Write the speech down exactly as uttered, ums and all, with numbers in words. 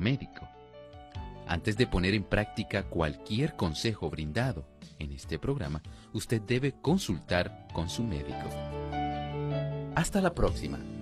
médico. Antes de poner en práctica cualquier consejo brindado en este programa, usted debe consultar con su médico. Hasta la próxima.